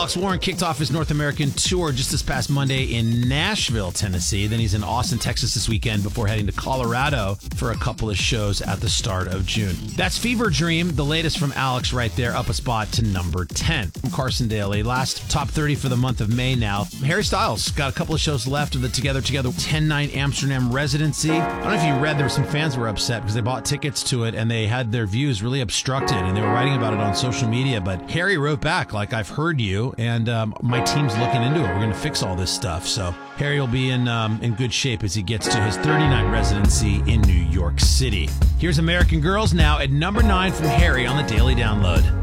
Alex Warren kicked off his North American tour just this past Monday in Nashville, Tennessee. Then he's in Austin, Texas this weekend before heading to Colorado for a couple of shows at the start of June. That's Fever Dream, the latest from Alex right there, up a spot to number 10. From Carson Daly, last top 30 for the month of May now. Harry Styles got a couple of shows left of the Together 10-night Amsterdam residency. I don't know if you read, there were some fans who were upset because they bought tickets to it and they had their views really obstructed and they were writing about it on social media. But Harry wrote back, like, I've heard you and my team's looking into it. We're going to fix all this stuff. So Harry will be in good shape as he gets to his 30-night residency in New York City. Here's American Girls now at number 9 from Harry on the Daily Download.